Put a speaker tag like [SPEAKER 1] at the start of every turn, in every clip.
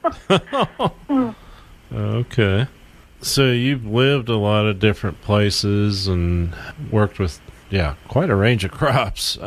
[SPEAKER 1] Okay. So you've lived a lot of different places and worked with, quite a range of crops.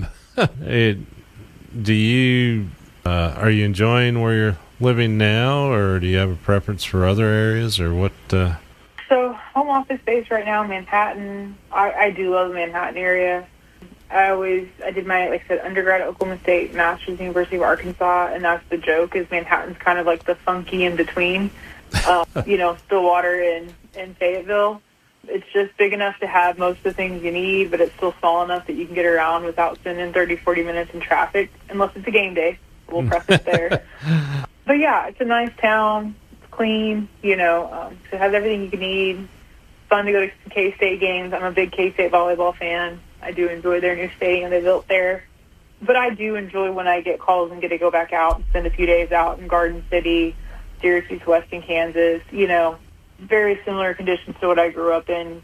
[SPEAKER 1] Are you enjoying where you're living now, or do you have a preference for other areas, or what?
[SPEAKER 2] So home office space right now, Manhattan. I do love the Manhattan area. I did my, like I said, undergrad at Oklahoma State, master's University of Arkansas, and that's the joke, is Manhattan's kind of like the funky in between, Stillwater and Fayetteville. It's just big enough to have most of the things you need, but it's still small enough that you can get around without spending 30, 40 minutes in traffic, unless it's a game day. We'll preface there. But yeah, it's a nice town. It's clean, so it has everything you can need. It's fun to go to some K-State games. I'm a big K-State volleyball fan. I do enjoy their new stadium they built there. But I do enjoy when I get calls and get to go back out and spend a few days out in Garden City, Syracuse, Western Kansas, very similar conditions to what I grew up in,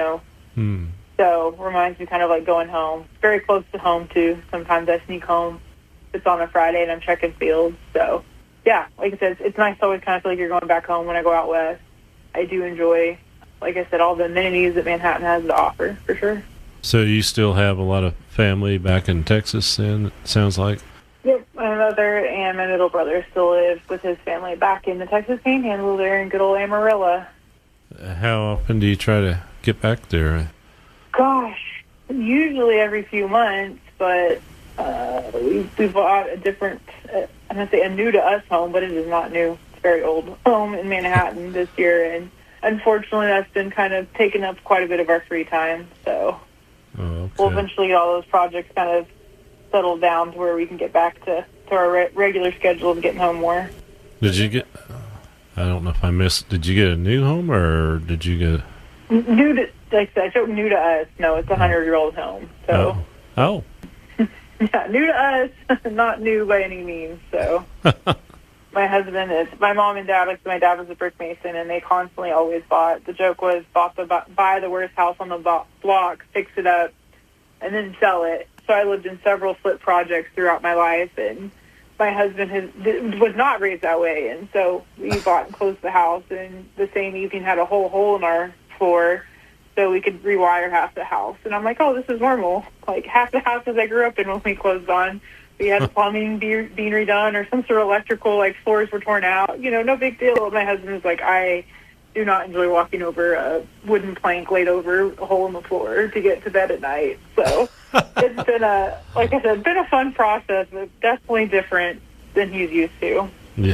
[SPEAKER 2] So reminds me kind of like going home. It's very close to home, too. Sometimes I sneak home. It's on a Friday and I'm checking fields. So, yeah, like I said, it's nice to always kind of feel like you're going back home when I go out west. I do enjoy, like I said, all the amenities that Manhattan has to offer, for sure.
[SPEAKER 1] So you still have a lot of family back in Texas, then, it sounds like?
[SPEAKER 2] Yep, my mother and my middle brother still live with his family back in the Texas Panhandle there in good old Amarillo.
[SPEAKER 1] How often do you try to get back there?
[SPEAKER 2] Gosh, usually every few months, but we bought a different, I'm going to say a new-to-us home, but it is not new. It's a very old home in Manhattan this year, and unfortunately that's been kind of taking up quite a bit of our free time, so we'll eventually get all those projects kind of settled down to where we can get back to our regular schedule of getting home more.
[SPEAKER 1] Did you get, I don't know if I missed, did you get a new home, or did you get
[SPEAKER 2] new to, like I said, new to us? No, it's a 100-year-old home, so.
[SPEAKER 1] Oh.
[SPEAKER 2] Yeah, new to us, not new by any means, so. My husband is, my mom and dad, like my dad was a brick mason, and they constantly always bought, the joke was buy the worst house on the block, fix it up, and then sell it. So I lived in several flip projects throughout my life, and my husband was not raised that way, and so we bought and closed the house, and the same evening had a whole hole in our floor so we could rewire half the house. And I'm like, oh, this is normal. Like half the houses I grew up in when we closed on, we had the plumbing being redone or some sort of electrical, like floors were torn out. No big deal. My husband was like, I do not enjoy walking over a wooden plank laid over a hole in the floor to get to bed at night. So it's been like I said, been a fun process, but definitely different than he's used to.
[SPEAKER 1] Yeah.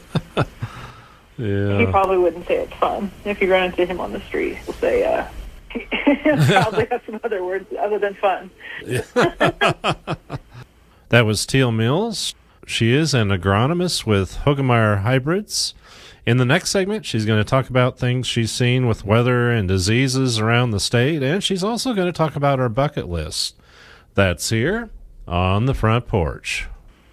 [SPEAKER 1] Yeah.
[SPEAKER 2] He probably wouldn't say it's fun. If you run into him on the street, he'll say, he'll probably have some other words other than fun.
[SPEAKER 1] That was Teal Mills. She is an agronomist with Hoegemeyer Hybrids. In the next segment, she's going to talk about things she's seen with weather and diseases around the state, and she's also going to talk about her bucket list. That's here on the front porch.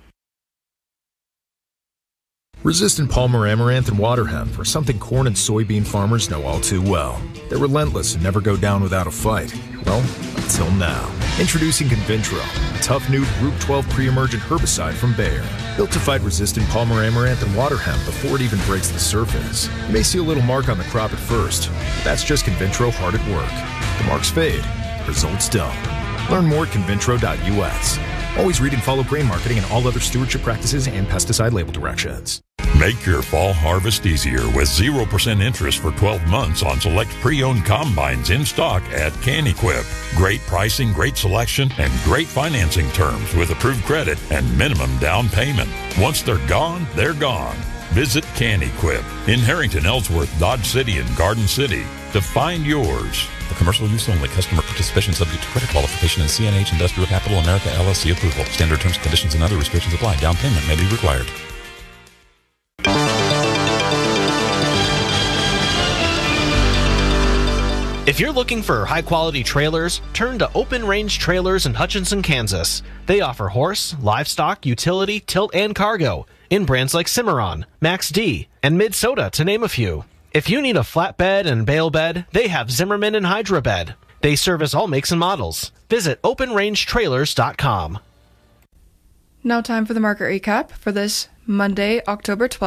[SPEAKER 3] Resistant Palmer Amaranth and water hemp are something corn and soybean farmers know all too well. They're relentless and never go down without a fight. Well, until now. Introducing Convintro, a tough new Group 12 pre-emergent herbicide from Bayer. Built to fight resistant Palmer Amaranth and water hemp before it even breaks the surface. You may see a little mark on the crop at first, but that's just Convintro hard at work. The marks fade, results don't. Learn more at convintro.us. Always read and follow grain marketing and all other stewardship practices and pesticide label directions.
[SPEAKER 4] Make your fall harvest easier with 0% interest for 12 months on select pre-owned combines in stock at CanEquip. Great pricing, great selection, and great financing terms with approved credit and minimum down payment. Once they're gone, they're gone. Visit CanEquip in Harrington, Ellsworth, Dodge City, and Garden City to find yours.
[SPEAKER 5] For commercial use only. Customer participation subject to credit qualification and CNH Industrial Capital America LLC approval. Standard terms, conditions, and other restrictions apply. Down payment may be required.
[SPEAKER 6] If you're looking for high-quality trailers, turn to Open Range Trailers in Hutchinson, Kansas. They offer horse, livestock, utility, tilt, and cargo in brands like Cimarron, Max D, and Minnesota, to name a few. If you need a flatbed and bale bed, they have Zimmerman and Hydra Bed. They service all makes and models. Visit OpenRangeTrailers.com.
[SPEAKER 7] Now time for the market recap for this Monday, October 12th.